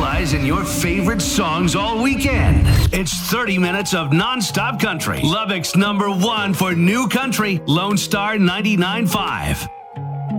specialize in your favorite songs all weekend. It's 30 minutes of nonstop country. Lubbock's #1 for new country, Lone Star 99.5.